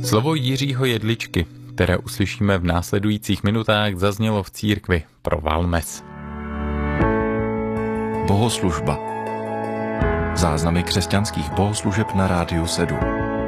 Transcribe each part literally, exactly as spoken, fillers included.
Slovo Jiřího Jedličky, které uslyšíme v následujících minutách, zaznělo v církvi pro Valmes. Bohoslužba. Záznamy křesťanských bohoslužeb na Rádiu sedm.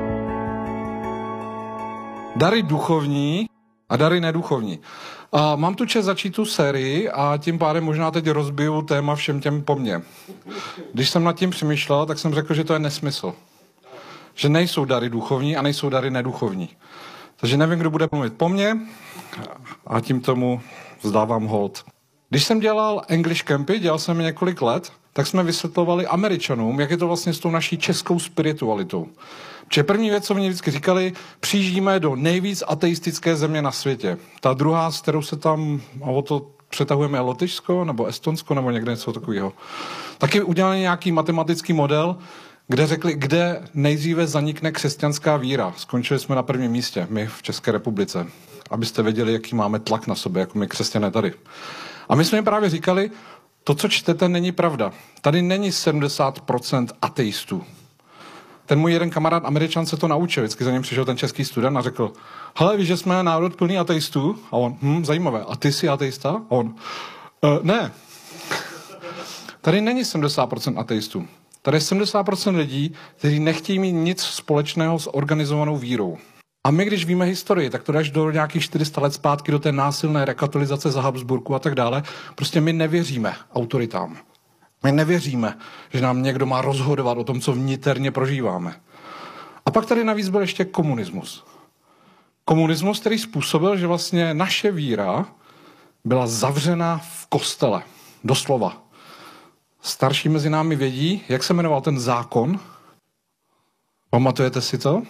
Dary duchovní a dary neduchovní. A mám tu čest začít tu sérii a tím pádem možná teď rozbiju téma všem těm po mně. Když jsem nad tím přemýšlel, tak jsem řekl, že to je nesmysl. Že nejsou dary duchovní a nejsou dary neduchovní. Takže nevím, kdo bude mluvit po mně a tím tomu vzdávám hold. Když jsem dělal English campy, dělal jsem je několik let, tak jsme vysvětlovali Američanům, jak je to vlastně s tou naší českou spiritualitou. Protože první věc, co mě vždycky říkali, přijíždíme do nejvíc ateistické země na světě. Ta druhá, s kterou se tam, a o to přetahujeme, je Lotyšsko nebo Estonsko nebo někde něco takového. Taky udělali nějaký matematický model, kde řekli, kde nejdříve zanikne křesťanská víra. Skončili jsme na prvním místě, my v České republice. Abyste věděli, jaký máme tlak na sobě, jako my křesťané tady. A my jsme jim právě říkali, to, co čtete, není pravda. Tady není sedmdesát procent ateistů. Ten můj jeden kamarád Američan se to naučil. Vždycky za ním přišel ten český student a řekl, hele, víš, že jsme národ plný ateistů? A on, hm, zajímavé. A ty jsi ateista? A on, e, ne. Tady není sedmdesát procent ateistů. Tady je sedmdesát procent lidí, kteří nechtějí mít nic společného s organizovanou vírou. A my, když víme historii, tak to dáš do nějakých čtyři sta let zpátky do té násilné rekatolizace za Habsburku a tak dále. Prostě my nevěříme autoritám. My nevěříme, že nám někdo má rozhodovat o tom, co vniterně prožíváme. A pak tady navíc byl ještě komunismus. Komunismus, který způsobil, že vlastně naše víra byla zavřena v kostele. Doslova. Starší mezi námi vědí, jak se jmenoval ten zákon. Pamatujete si to?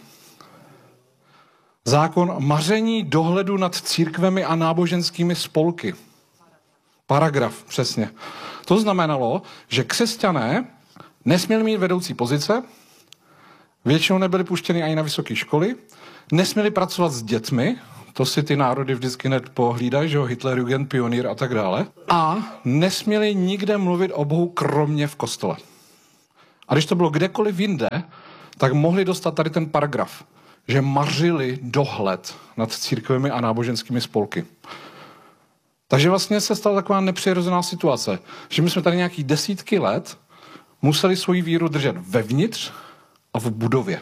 Zákon maření dohledu nad církvemi a náboženskými spolky. Paragraf, přesně. To znamenalo, že křesťané nesměli mít vedoucí pozice, většinou nebyli puštěni ani na vysoké školy, nesměli pracovat s dětmi, to si ty národy vždycky hned pohlídají, že jo, Hitler, Jugend, pionýr a tak dále, a nesměli nikde mluvit o Bohu, kromě v kostele. A když to bylo kdekoliv jinde, tak mohli dostat tady ten paragraf, že mařili dohled nad církvemi a náboženskými spolky. Takže vlastně se stala taková nepřirozená situace, že my jsme tady nějaký desítky let museli svoji víru držet vevnitř a v budově.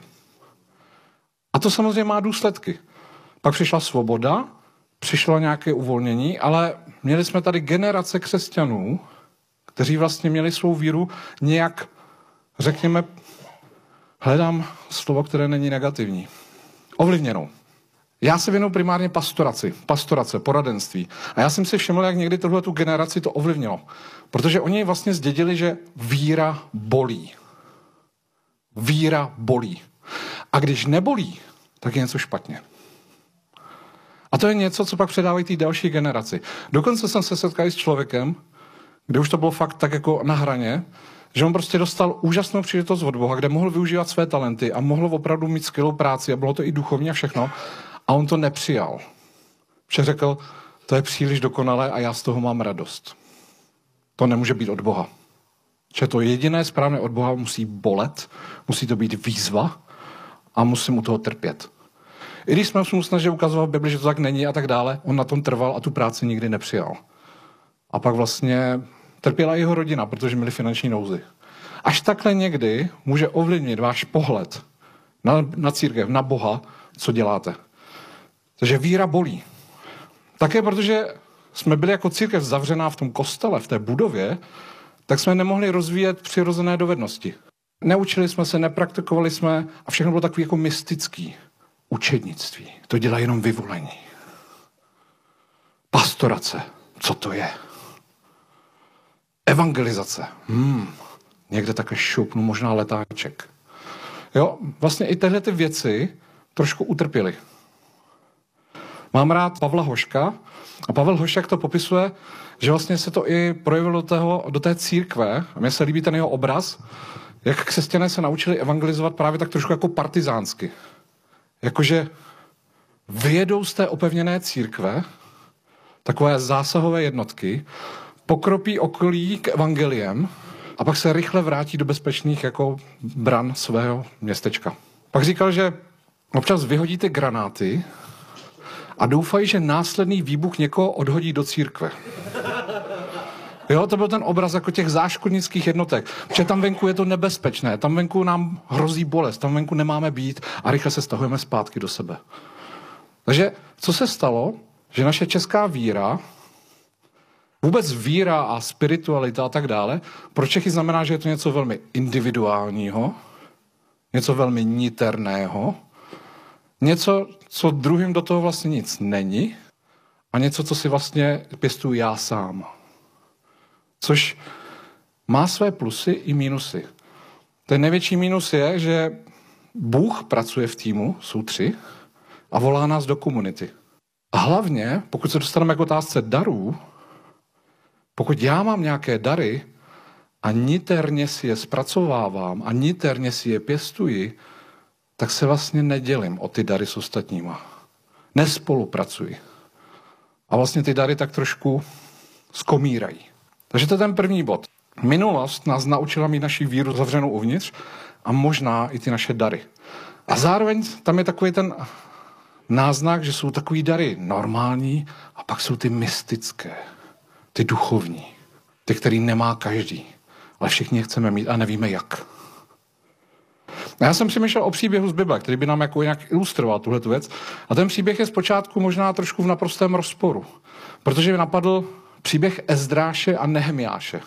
A to samozřejmě má důsledky. Pak přišla svoboda, přišlo nějaké uvolnění, ale měli jsme tady generace křesťanů, kteří vlastně měli svou víru nějak, řekněme, hledám slovo, které není negativní, ovlivněnou. Já se věnuju primárně pastoraci, pastorace, poradenství. A já jsem si všiml, jak někdy tohle tu generaci to ovlivnilo. Protože oni vlastně zdědili, že víra bolí. Víra bolí. A když nebolí, tak je něco špatně. A to je něco, co pak předávají té další generaci. Dokonce jsem se setkal s člověkem, kde už to bylo fakt tak jako na hraně, že on prostě dostal úžasnou příležitost od Boha, kde mohl využívat své talenty a mohl opravdu mít skvělou práci a bylo to i duchovní a všechno. A on to nepřijal. Protože řekl, to je příliš dokonalé a já z toho mám radost. To nemůže být od Boha. Že to jediné správné od Boha musí bolet, musí to být výzva a musím u toho trpět. I když jsme mu snažili ukazovat v Bibli, že to tak není a tak dále, on na tom trval a tu práci nikdy nepřijal. A pak vlastně trpěla jeho rodina, protože měli finanční nouzy. Až takhle někdy může ovlivnit váš pohled na, na církev, na Boha, co děláte. Takže víra bolí. Také protože jsme byli jako církev zavřená v tom kostele, v té budově, tak jsme nemohli rozvíjet přirozené dovednosti. Neučili jsme se, nepraktikovali jsme a všechno bylo takový jako mystický. Učednictví. To dělá jenom vyvolení. Pastorace. Co to je? Evangelizace. Hmm. Někde také šoupnu, možná letáček. Jo, vlastně i tyhle ty věci trošku utrpěly. Mám rád Pavla Hoška a Pavel Hošek to popisuje, že vlastně se to i projevilo do, tého, do té církve. A mně se líbí ten jeho obraz, jak křesťané se naučili evangelizovat právě tak trošku jako partizánsky. Jakože vyjedou z té opevněné církve, takové zásahové jednotky, pokropí okolí k evangeliem a pak se rychle vrátí do bezpečných jako bran svého městečka. Pak říkal, že občas vyhodí ty granáty a doufají, že následný výbuch někoho odhodí do církve. Jo, to byl ten obraz jako těch záškodnických jednotek. Protože tam venku je to nebezpečné, tam venku nám hrozí bolest, tam venku nemáme být a rychle se stahujeme zpátky do sebe. Takže co se stalo, že naše česká víra, vůbec víra a spiritualita a tak dále, pro Čechy znamená, že je to něco velmi individuálního, něco velmi niterného, něco, co druhým do toho vlastně nic není a něco, co si vlastně pěstuju já sám. Což má své plusy i mínusy. Ten největší mínus je, že Bůh pracuje v týmu, jsou tři, a volá nás do komunity. A hlavně, pokud se dostaneme k otázce darů, pokud já mám nějaké dary a niterně si je zpracovávám a niterně si je pěstuji, tak se vlastně nedělím o ty dary s ostatníma. Nespolupracuji. A vlastně ty dary tak trošku skomírají. Takže to je ten první bod. Minulost nás naučila mít naši víru zavřenou uvnitř a možná i ty naše dary. A zároveň tam je takový ten náznak, že jsou takový dary normální a pak jsou ty mystické, ty duchovní, ty, který nemá každý, ale všichni je chceme mít a nevíme jak. A já jsem přemýšlel o příběhu z Bible, který by nám jako nějak ilustroval tuhletu věc. A ten příběh je zpočátku možná trošku v naprostém rozporu, protože mi napadl příběh Ezdráše a Nehemiáše.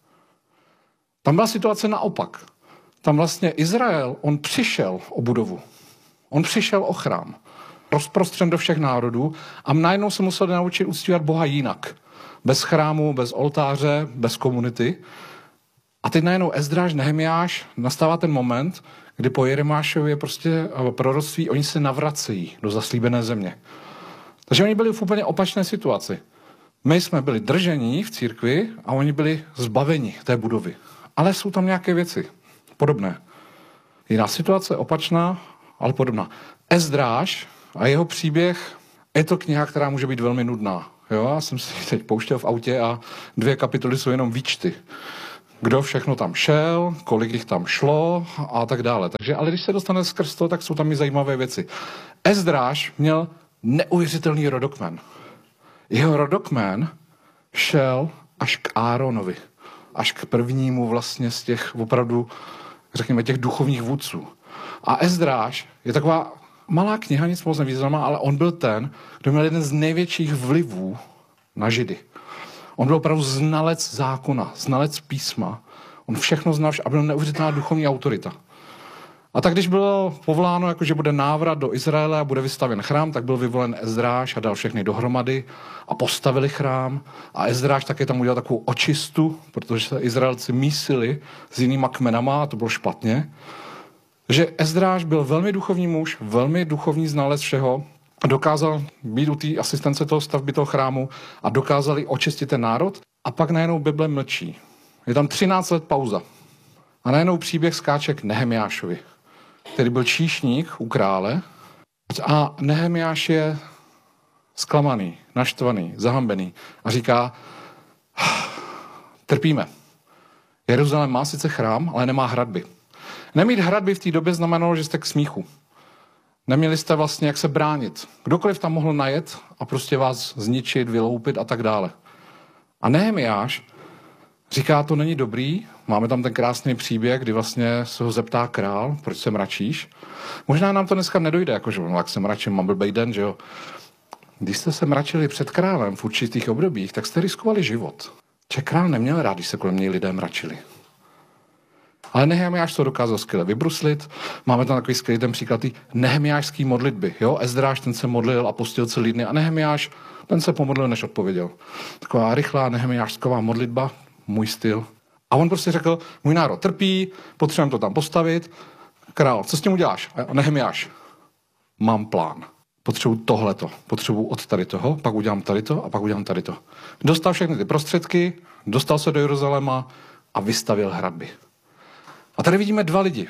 Tam byla situace naopak. Tam vlastně Izrael, on přišel o budovu. On přišel o chrám. Rozprostřen do všech národů a najednou se musel naučit uctívat Boha jinak. Bez chrámu, bez oltáře, bez komunity. A teď najednou Ezdráš, Nehemiáš, nastává ten moment, kdy po Jeremiášově prostě proroctví oni se navracejí do zaslíbené země. Takže oni byli v úplně opačné situaci. My jsme byli držení v církvi a oni byli zbaveni té budovy. Ale jsou tam nějaké věci podobné. Jiná situace, opačná, ale podobná. Ezdráš a jeho příběh je to kniha, která může být velmi nudná. Jo, já jsem si teď pouštěl v autě a dvě kapitoly jsou jenom výčty. Kdo všechno tam šel, kolik jich tam šlo a tak dále. Takže, ale když se dostane skrz to, tak jsou tam i zajímavé věci. Ezdráš měl neuvěřitelný rodokmen. Jeho rodokmen šel až k Áronovi. Až k prvnímu vlastně z těch opravdu, řekněme, těch duchovních vůdců. A Ezdráš je taková malá kniha, nic moc nevýznamná, ale on byl ten, kdo měl jeden z největších vlivů na Židy. On byl opravdu znalec zákona, znalec písma. On všechno znal a byl neuvěřitelná duchovní autorita. A tak když bylo povoláno, jako že bude návrat do Izraele a bude vystavěn chrám, tak byl vyvolen Ezdráš a dal všechny dohromady a postavili chrám. A Ezdráš také tam udělal takovou očistu, protože se Izraelci mísili s jinýma kmenama a to bylo špatně. Takže Ezdráš byl velmi duchovní muž, velmi duchovní znalec všeho, dokázal být u té asistence toho stavby toho chrámu a dokázali očistit ten národ a pak najednou Bible mlčí. Je tam třináct let pauza. A najednou příběh skáče k Nehemiášovi, který byl číšník u krále a Nehemiáš je zklamaný, naštvaný, zahambený a říká, trpíme. Jeruzalém má sice chrám, ale nemá hradby. Nemít hradby v té době znamenalo, že jste k smíchu. Neměli jste vlastně jak se bránit. Kdokoliv tam mohl najet a prostě vás zničit, vyloupit a tak dále. A Nehemiáš říká, to není dobrý, máme tam ten krásný příběh, kdy vlastně se ho zeptá král, proč se mračíš. Možná nám to dneska nedojde, jakože no, jak se mračím, mám blbej den, že jo. Když jste se mračili před králem v určitých obdobích, tak jste riskovali život. Že král neměl rád, když se kolem něj lidé mračili. Ale Nehemiáš to dokázal skvěle vybruslit. Máme tam takový skvělý ten příklad tý nehemiášský modlitby. Jo? Ezdráš, ten se modlil a postil celý dny a Nehemiáš, ten se pomodlil, než odpověděl. Taková rychlá nehemiášsková modlitba, můj styl. A on prostě řekl, můj národ trpí, potřebujeme to tam postavit. Král, co s tím uděláš? A Nehemiáš, mám plán. Potřebuji tohleto, potřebuji od tady toho, pak udělám tady to a pak udělám tady to. Dostal všechny ty prostředky, dostal se do Jeruzaléma a vystavil hradby. A tady vidíme dva lidi.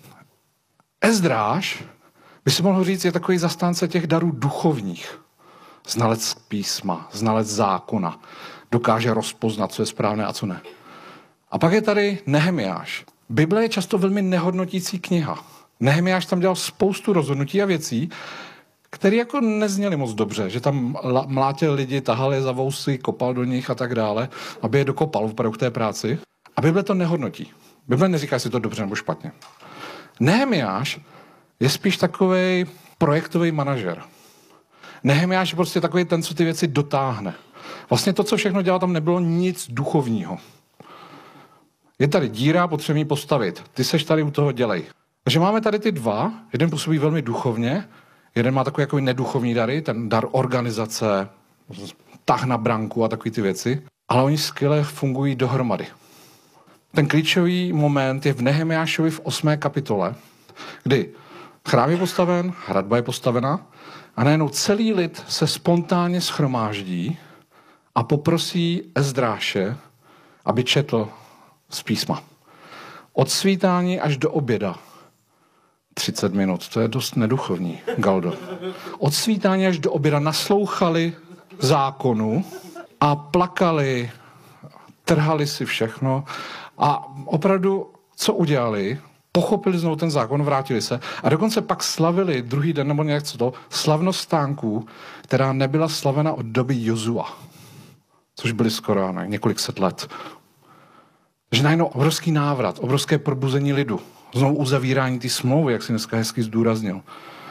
Ezdráš, by se mohl říct, je takový zastánce těch darů duchovních. Znalec písma, znalec zákona. Dokáže rozpoznat, co je správné a co ne. A pak je tady Nehemiáš. Bible je často velmi nehodnotící kniha. Nehemiáš tam dělal spoustu rozhodnutí a věcí, které jako nezněly moc dobře, že tam mlátil lidi, tahali za vousy, kopal do nich a tak dále, aby je dokopal opravdu k té práci. A Bible to nehodnotí. Bible neříká, jestli to dobře nebo špatně. Nehemiáš je spíš takovej projektový manažer. Nehemiáš je prostě takový ten, co ty věci dotáhne. Vlastně to, co všechno dělal, tam nebylo nic duchovního. Je tady díra, potřebujeme ji postavit. Ty seš tady u toho, dělej. Takže máme tady ty dva, jeden působí velmi duchovně, jeden má takový jako neduchovní dary, ten dar organizace, tah na branku a takový ty věci, ale oni skvěle fungují dohromady. Ten klíčový moment je v Nehemiášovi v osmé kapitole, kdy chrám je postaven, hradba je postavena a najednou celý lid se spontánně shromáždí a poprosí Ezdráše, aby četl z písma. Od svítání až do oběda. třicet minut, to je dost neduchovní, Galdo. Od svítání až do oběda naslouchali zákonu a plakali, trhali si všechno a opravdu, co udělali, pochopili znovu ten zákon, vrátili se a dokonce pak slavili druhý den, nebo nějak co to, slavnost stánků, která nebyla slavena od doby Jozua, což byly skoro ne, několik set let. Takže najednou obrovský návrat, obrovské probuzení lidu, znovu uzavírání té smlouvy, jak si dneska hezky zdůraznil.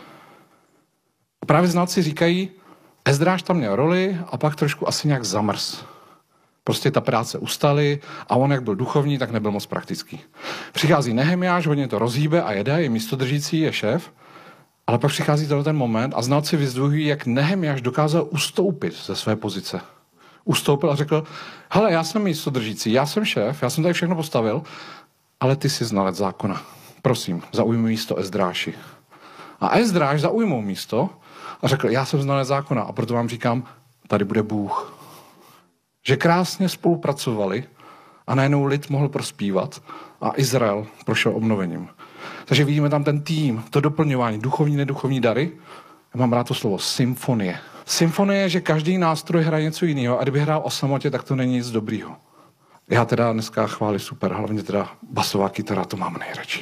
A právě znalci říkají, Ezdráš tam měl roli a pak trošku asi nějak zamrz. Prostě ta práce ustaly a on, jak byl duchovní, tak nebyl moc praktický. Přichází Nehemiáš, hodně to rozhýbe a jede, je místodržící, je šéf, ale pak přichází ten moment a znalci vyzdvihují, jak Nehemiáš dokázal ustoupit ze své pozice. Ustoupil a řekl, hele, já jsem místodržící, já jsem šéf, já jsem tady všechno postavil, ale ty jsi znalec zákona. Prosím, zaujmi místo Ezdráši. A Ezdráš zaujmul místo a řekl, já jsem znalec zákona a proto vám říkám, tady bude Bůh. Že krásně spolupracovali a najednou lid mohl prospívat a Izrael prošel obnovením. Takže vidíme tam ten tým, to doplňování, duchovní, neduchovní dary. Já mám rád to slovo symfonie. Symfonie je, že každý nástroj hraje něco jiného a kdyby hrál o samotě, tak to není nic dobrýho. Já teda dneska chváli super, hlavně teda basová kytara, to mám nejradši.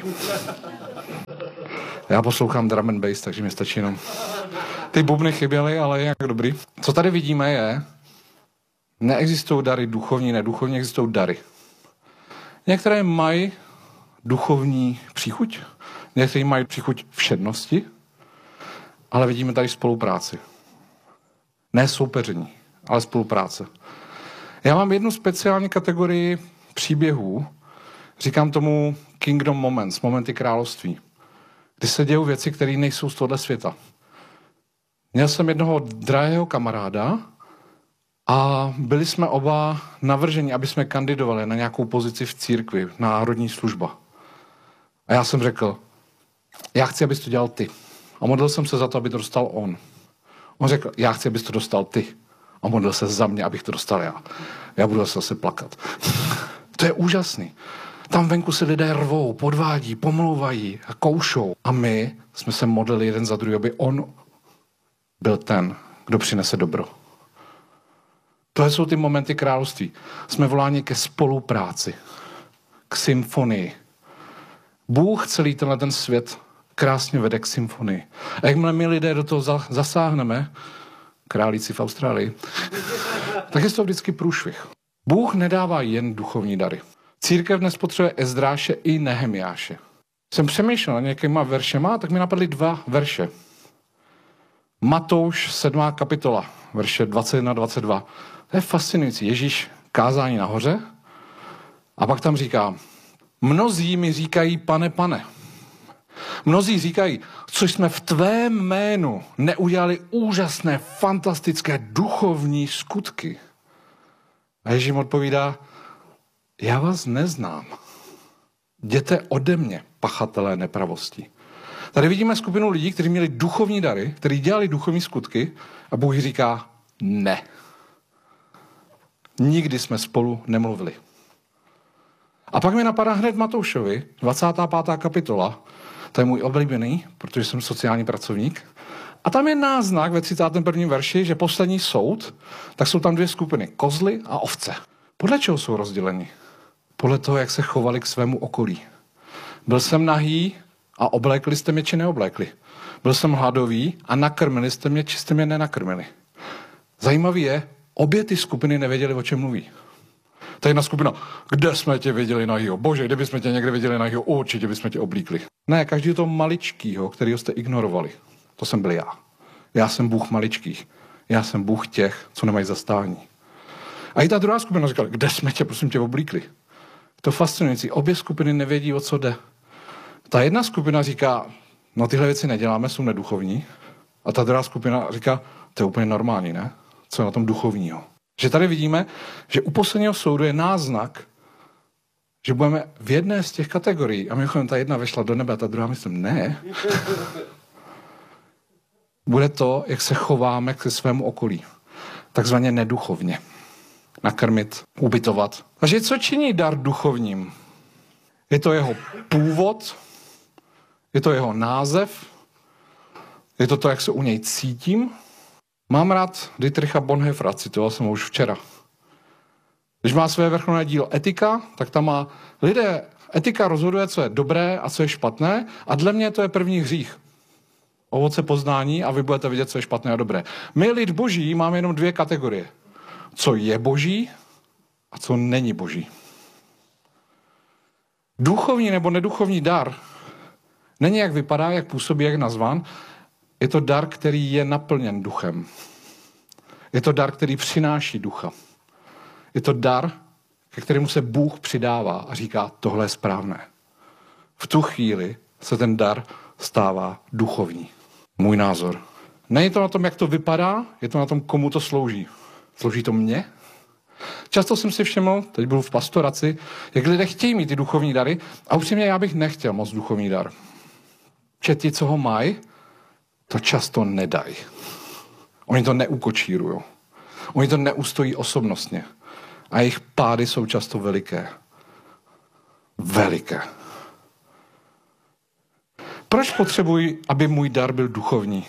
Já poslouchám drum and bass, takže mi stačí jenom. Ty bubny chyběly, ale je jak dobrý. Co tady vidíme je, neexistují dary duchovní, neduchovní, existují dary. Některé mají duchovní příchuť, některé mají příchuť všednosti, ale vidíme tady spolupráci. Ne soupeření, ale spolupráce. Já mám jednu speciální kategorii příběhů, říkám tomu Kingdom Moments, momenty království, kdy se dějou věci, které nejsou z tohoto světa. Měl jsem jednoho drahého kamaráda a byli jsme oba navrženi, aby jsme kandidovali na nějakou pozici v církvi, na národní služba. A já jsem řekl, já chci, abys to dělal ty. A modlil jsem se za to, aby to dostal on. On řekl, já chci, abys to dostal ty. A modlil se za mě, abych to dostal já. Já budu zase plakat. To je úžasný. Tam venku se lidé rvou, podvádí, pomlouvají a koušou. A my jsme se modlili jeden za druhý, aby on byl ten, kdo přinese dobro. To jsou ty momenty království. Jsme voláni ke spolupráci, k symfonii. Bůh celý tenhle ten svět krásně vede k symfonii. A jakmile my lidé do toho zasáhneme, králíci v Austrálii, tak je to vždycky průšvih. Bůh nedává jen duchovní dary. Církev dnes potřebuje Ezdráše i Nehemiáše. Jsem přemýšlel nad nějakýma veršema, tak mi napadly dva verše. Matouš sedmá kapitola, verše dvacet jedna dvacet dva. To je fascinující. Ježíš kázání nahoře a pak tam říká, mnozí mi říkají, pane, pane. Mnozí říkají, což jsme v tvém jménu neudělali úžasné, fantastické duchovní skutky. A Ježíš odpovídá, já vás neznám. Jděte ode mě, pachatelé nepravosti. Tady vidíme skupinu lidí, kteří měli duchovní dary, kteří dělali duchovní skutky a Bůh říká, ne. Nikdy jsme spolu nemluvili. A pak mi napadá hned Matoušovi, dvacátá pátá kapitola, to je můj oblíbený, protože jsem sociální pracovník. A tam je náznak ve třicátém prvním verši, že poslední soud, tak jsou tam dvě skupiny, kozly a ovce. Podle čeho jsou rozděleni? Podle toho, jak se chovali k svému okolí. Byl jsem nahý A oblékli jste mě, či neoblékli. Byl jsem hladový a nakrmili jste mě, či jste mě nenakrmili. Zajímavý je, obě ty skupiny nevěděly, o čem mluví. Ta jedna skupina, kde jsme tě viděli nahýho? Bože, kde bychom tě někde viděli nahýho? Určitě bychom tě oblíkli. Ne, každý toho maličkýho, kterýho jste ignorovali. To jsem byl já. Já jsem Bůh maličkých. Já jsem Bůh těch, co nemají zastání. A i ta druhá skupina říkala, kde jsme tě, prosím tě, oblíkli. To fascinující. Obě skupiny nevědí, o co jde. Ta jedna skupina říká, no tyhle věci neděláme, jsou neduchovní. A ta druhá skupina říká, to je úplně normální, ne? Co je na tom duchovního? Že tady vidíme, že u posledního soudu je náznak, že budeme v jedné z těch kategorií, a mimochodem ta jedna vešla do nebe, a ta druhá myslím, ne. Bude to, jak se chováme k svému okolí. Takzvaně neduchovně. Nakrmit, ubytovat. Takže co činí dar duchovním? Je to jeho původ, je to jeho název, je to to, jak se u něj cítím. Mám rád Dietricha Bonhoeffera, citoval jsem ho už včera. Když má své vrcholné dílo Etika, tak tam má lidé, etika rozhoduje, co je dobré a co je špatné, a dle mě to je první hřích. Ovoce poznání a vy budete vidět, co je špatné a dobré. My, lid boží, máme jenom dvě kategorie. Co je boží a co není boží. Duchovní nebo neduchovní dar není, jak vypadá, jak působí, jak nazván. Je to dar, který je naplněn duchem. Je to dar, který přináší ducha. Je to dar, ke kterému se Bůh přidává a říká, tohle je správné. V tu chvíli se ten dar stává duchovní. Můj názor. Není to na tom, jak to vypadá, je to na tom, komu to slouží. Slouží to mně? Často jsem si všiml, teď budu v pastoraci, jak lidé chtějí mít ty duchovní dary a upřímně já bych nechtěl moc duchovní dar. Že ti, co ho mají, to často nedají. Oni to neukočírujou. Oni to neustojí osobnostně. A jejich pády jsou často veliké. Veliké. Proč potřebuji, aby můj dar byl duchovní?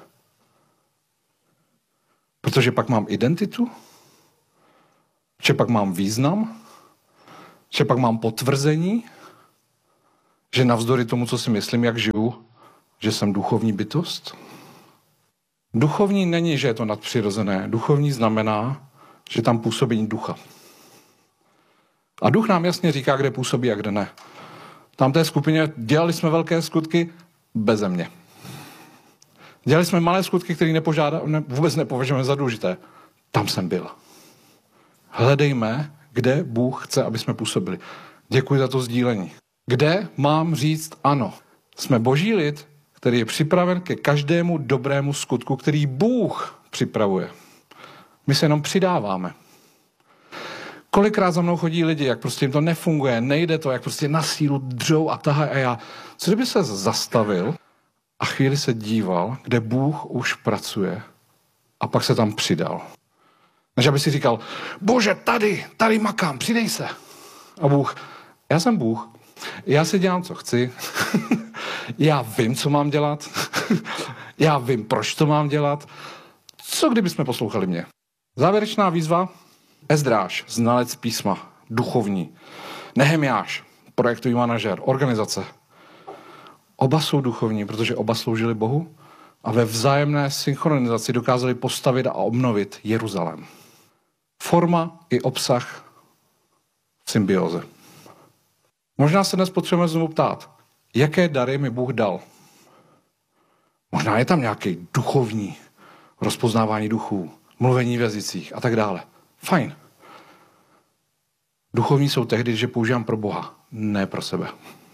Protože pak mám identitu? Že pak mám význam? Že pak mám potvrzení? Že navzdory tomu, co si myslím, jak žiju, že jsem duchovní bytost? Duchovní není, že je to nadpřirozené. Duchovní znamená, že tam působí ducha. A duch nám jasně říká, kde působí a kde ne. Tam té skupině dělali jsme velké skutky beze mě. Dělali jsme malé skutky, které nepožádá, ne, vůbec nepovažujeme za důležité. Tam jsem byl. Hledejme, kde Bůh chce, aby jsme působili. Děkuji za to sdílení. Kde mám říct ano? Jsme boží lid, který je připraven ke každému dobrému skutku, který Bůh připravuje. My se jenom přidáváme. Kolikrát za mnou chodí lidi, jak prostě jim to nefunguje, nejde to, jak prostě na sílu dřou a tahají a já. Co kdyby se zastavil a chvíli se díval, kde Bůh už pracuje a pak se tam přidal. Než aby si říkal, bože, tady, tady makám, přidej se. A Bůh, já jsem Bůh, já si dělám, co chci, já vím, co mám dělat, já vím, proč to mám dělat. Co kdyby jsme poslouchali mě? Závěrečná výzva, Ezdráš, znalec písma, duchovní, Nehemiáš, projektový manažer, organizace. Oba jsou duchovní, protože oba sloužili Bohu a ve vzájemné synchronizaci dokázali postavit a obnovit Jeruzalém. Forma i obsah v symbioze. Možná se dnes potřebujeme znovu ptát, jaké dary mi Bůh dal. Možná je tam nějaký duchovní rozpoznávání duchů, mluvení v jazycích a tak dále. Fajn. Duchovní jsou tehdy, že používám pro Boha, ne pro sebe.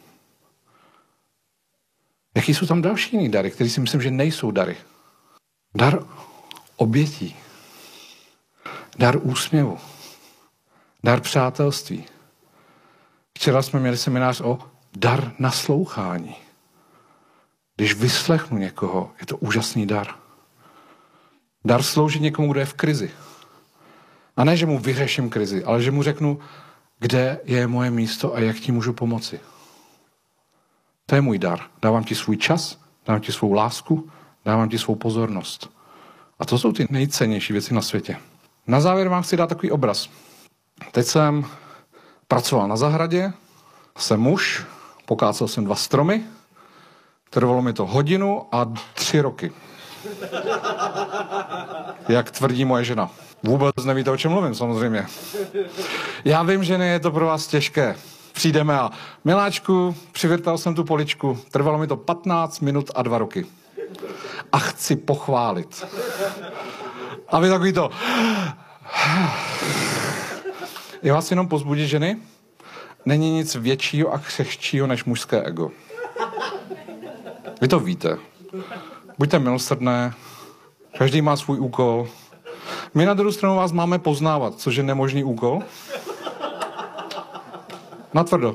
Jaký jsou tam další jiný dary, které si myslím, že nejsou dary? Dar obětí. Dar úsměvu. Dar přátelství. Včera jsme měli seminář o dar naslouchání. Když vyslechnu někoho, je to úžasný dar. Dar sloužit někomu, kdo je v krizi. A ne, že mu vyřeším krizi, ale že mu řeknu, kde je moje místo a jak ti můžu pomoci. To je můj dar. Dávám ti svůj čas, dávám ti svou lásku, dávám ti svou pozornost. A to jsou ty nejcennější věci na světě. Na závěr vám chci dát takový obraz. Teď jsem pracoval na zahradě, jsem muž, pokácel jsem dva stromy Trvalo mi to hodinu a tři roky. Jak tvrdí moje žena. Vůbec nevíte, o čem mluvím, samozřejmě. Já vím, že ne, je to pro vás těžké. Přijdeme a miláčku, přivrtal jsem tu poličku. Trvalo mi to patnáct minut a dva roky. A chci pochválit. A vy takový to... Je vás jenom povzbudit, ženy? Není nic většího a křehčího než mužské ego. Vy to víte. Buďte milosrdné, každý má svůj úkol. My na druhou stranu vás máme poznávat, což je nemožný úkol. Natvrdo.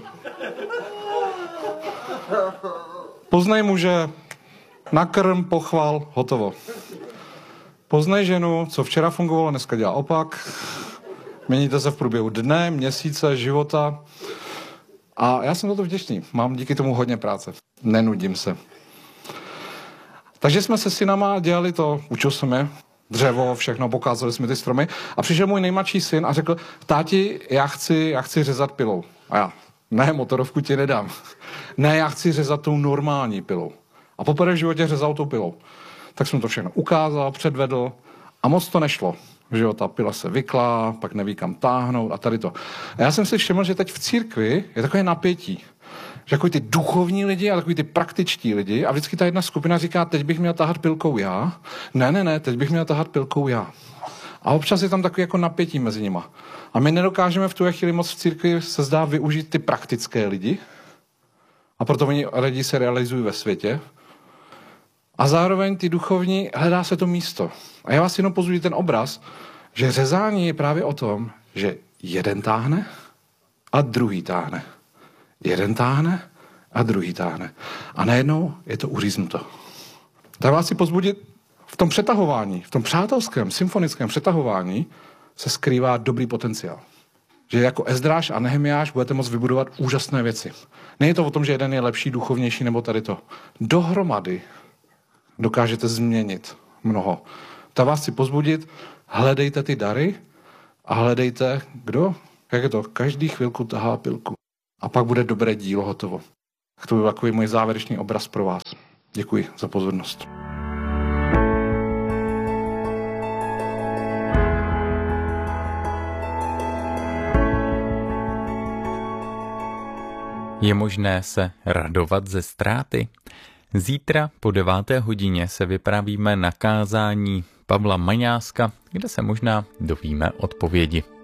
Poznej muže, nakrm, pochval, hotovo. Poznej ženu, co včera fungovalo, dneska dělá opak. Měníte se v průběhu dne, měsíce, života. A já jsem za to vděčný. Mám díky tomu hodně práce. Nenudím se. Takže jsme se synama dělali to, učil jsem je, dřevo, všechno, pokázali jsme ty stromy. A přišel můj nejmladší syn a řekl, táti, já chci, já chci řezat pilou. A já, ne, motorovku ti nedám. Ne, já chci řezat tou normální pilou. A poprvé v životě řezal tou pilou. Tak jsem to všechno ukázal, předvedl a moc to nešlo. Že jo, ta pila se vykla, pak neví kam táhnout a tady to. A já jsem si všiml, že teď v církvi je takové napětí. Že takový ty duchovní lidi a takový ty praktičtí lidi a vždycky ta jedna skupina říká, teď bych měl tahat pilkou já. Ne, ne, ne, teď bych měl tahat pilkou já. A občas je tam takový jako napětí mezi nima. A my nedokážeme v tu chvíli moc v církvi se zdá využít ty praktické lidi. A proto oni lidi se realizují ve světě. A zároveň ty duchovní, hledá se to místo. A já vás jenom pozbuduji ten obraz, že řezání je právě o tom, že jeden táhne a druhý táhne. Jeden táhne a druhý táhne. A najednou je to uříznuto. Tak vás si pozbudit, v tom přetahování, v tom přátelském, symfonickém přetahování se skrývá dobrý potenciál. Že jako Ezdráš a Nehemiáš budete moct vybudovat úžasné věci. Není to o tom, že jeden je lepší, duchovnější nebo tady to. Dohromady dokážete změnit mnoho. Tak vás chci pozbudit, hledejte ty dary a hledejte, kdo, jak je to, každý chvilku tahá pilku. A pak bude dobré dílo hotovo. To byl takový můj závěrečný obraz pro vás. Děkuji za pozornost. Je možné se radovat ze ztráty? Zítra po deváté hodině se vypravíme na kázání Pavla Maňáska, kde se možná dovíme odpovědi.